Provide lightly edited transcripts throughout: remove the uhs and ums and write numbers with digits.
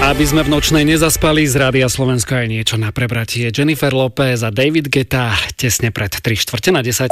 Aby sme v nočnej nezaspali, z Rádia Slovensko aj niečo na prebratie. Jennifer Lopez a David Guetta tesne pred 9:45.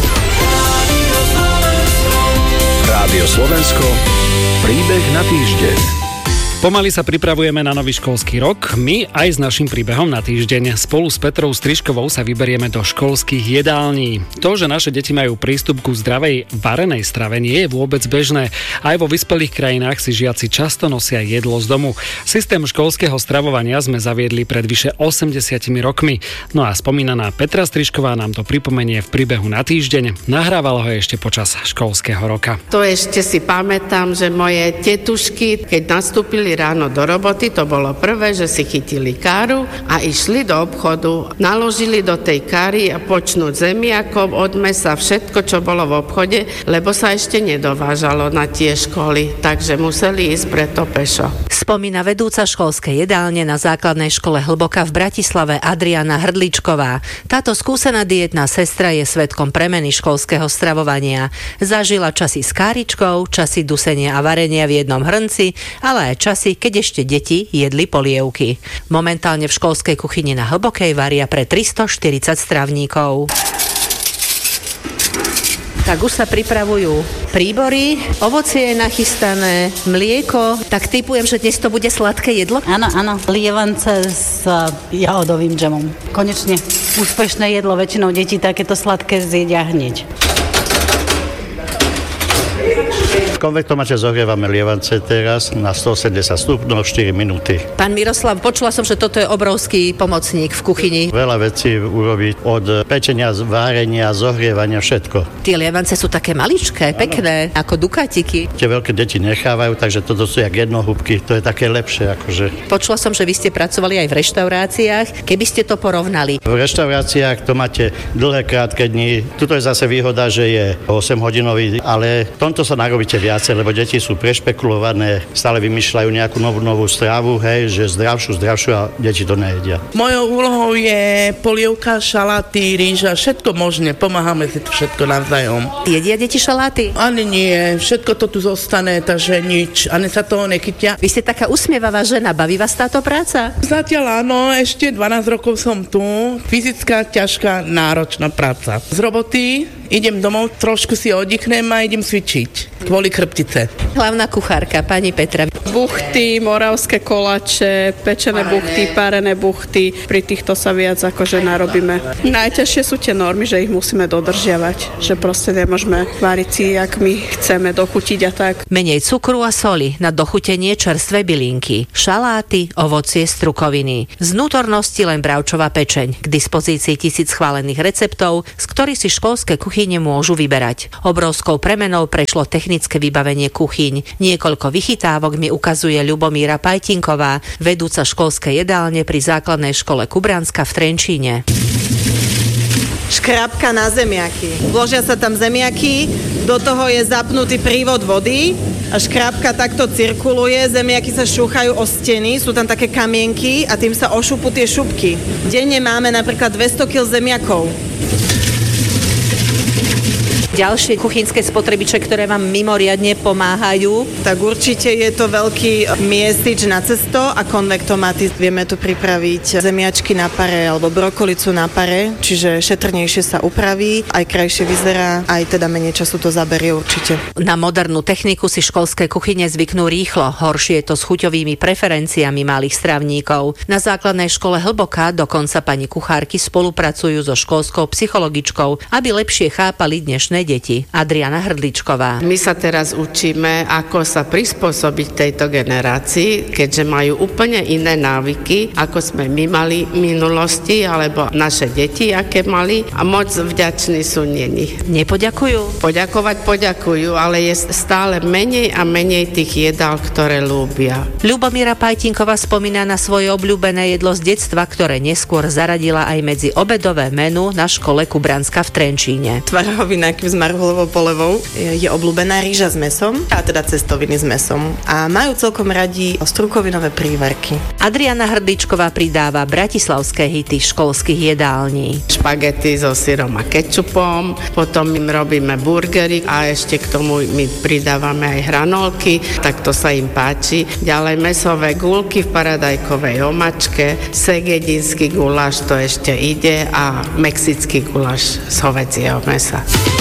Rádio Slovensko, príbeh na týždeň. Pomaly sa pripravujeme na nový školský rok. My aj s našim príbehom na týždeň. Spolu s Petrou Strižkovou sa vyberieme do školských jedální. To, že naše deti majú prístup ku zdravej varenej strave, nie je vôbec bežné. Aj vo vyspelých krajinách si žiaci často nosia jedlo z domu. Systém školského stravovania sme zaviedli pred vyše 80 rokmi. No a spomínaná Petra Strižková nám to pripomenie v príbehu na týždeň. Nahrávala ho ešte počas školského roka. To ešte si pamätám, že moje tetušky, keď nastúpili ráno do roboty, to bolo prvé, že si chytili káru a išli do obchodu, naložili do tej káry a počnúť zemiakov, od mesa, všetko, čo bolo v obchode, lebo sa ešte nedovážalo na tie školy, takže museli ísť preto pešo. Spomína vedúca školskej jedálne na základnej škole Hlboká v Bratislave Adriana Hrdličková. Táto skúsená dietná sestra je svedkom premeny školského stravovania. Zažila časy s káričkou, časy dusenia a varenia v jednom hrnci, ale aj časy, keď ešte deti jedli polievky. Momentálne v školskej kuchyni na Hlbokej varia pre 340 stravníkov. Tak už sa pripravujú príbory, ovocie je nachystané, mlieko. Tak tipujem, že dnes to bude sladké jedlo? Áno, lievance s jahodovým džemom. Konečne úspešné jedlo, väčšinou detí takéto sladké zjedia hneď. V konvektomače zohrievame lievance teraz na 180 stupňov 4 minúty. Pán Miroslav, počula som, že toto je obrovský pomocník v kuchyni. Veľa vecí urobiť od pečenia, várenia, zohrievania, všetko. Tie lievance sú také maličké, pekné, ako dukátiky. Tie veľké deti nechávajú, takže toto sú jak jednohúbky, to je také lepšie. Akože. Počula som, že vy ste pracovali aj v reštauráciách. Keby ste to porovnali? V reštauráciách to máte dlhé, krátke dni. Tuto je zase výhoda, že je 8-hodinový, ale v tomto sa narobíte viacej, lebo deti sú prešpekulované, stále vymýšľajú nejakú novú stravu, hej, že zdravšiu a deti to nejedia. Mojou úlohou je polievka, šaláty, rýža, všetko možné, pomáhame si to všetko navzájom. Jedia deti šaláty? Ani nie, všetko to tu zostane, takže nič, ani sa toho nechytia. Vy ste taká usmievavá žena, baví vás táto práca? Zatiaľ áno, ešte 12 rokov som tu, fyzická, ťažká, náročná práca. Z roboty idem domov, trošku si oddychnem a idem cvičiť kvôli chrbtice. Hlavná kuchárka, pani Petra. Buchty, moravské koláče, pečené buchty, párené buchty. Pri týchto sa viac akože narobíme. Najťažšie sú tie normy, že ich musíme dodržiavať. Že proste nemôžeme váriť si, jak my chceme dochutiť a tak. Menej cukru a soli, na dochutenie čerstvé bylinky, šaláty, ovocie, strukoviny. Z vnútornosti len bravčová pečeň. K dispozícii 1000 schválených receptov, z ktorých si školské kuchyne môžu vyberať. Obrovskou premenou prešlo technické vybavenie kuchyň. Niekoľko vychytávok mi ukazuje Ľubomíra Pajtinková, vedúca školskej jedálne pri základnej škole Kubranska v Trenčíne. Škrabka na zemiaky. Vložia sa tam zemiaky, do toho je zapnutý prívod vody a škrabka takto cirkuluje, zemiaky sa šúchajú o steny, sú tam také kamienky a tým sa ošúpu tie šupky. Denne máme napríklad 200 kg zemiakov. Ďalšie kuchynské spotrebiče, ktoré vám mimoriadne pomáhajú? Tak určite je to veľký miestič na cesto a konvektomaty. Vieme tu pripraviť zemiačky na pare alebo brokolicu na pare, čiže šetrnejšie sa upraví, aj krajšie vyzerá, aj teda menej času to zaberie určite. Na modernú techniku si školské kuchyne zvyknú rýchlo, horšie je to s chuťovými preferenciami malých stravníkov. Na základnej škole Hlboká dokonca pani kuchárky spolupracujú so školskou psychologičkou, aby lepšie chápali dnešné deti. Adriana Hrdličková. My sa teraz učíme, ako sa prispôsobiť tejto generácii, keďže majú úplne iné návyky, ako sme my mali v minulosti, alebo naše deti, aké mali, a moc vďační sú neni. Nepoďakujú? Poďakujú, ale je stále menej a menej tých jedál, ktoré ľúbia. Ľubomíra Pajtinková spomína na svoje obľúbené jedlo z detstva, ktoré neskôr zaradila aj medzi obedové menu na škole Kubranska v Trenčíne. Tvarohový s marhulovou polevou. Je obľúbená rýža s mäsom, a teda cestoviny s mäsom. A majú celkom radi strukovinové prívarky. Adriana Hrdličková pridáva bratislavské hity školských jedální. Špagety so syrom a kečupom, potom im robíme burgery a ešte k tomu my pridávame aj hranolky, tak to sa im páči. Ďalej mäsové guľky v paradajkovej omačke, segedinský guláš to ešte ide a mexický guláš z hovädzieho mäsa.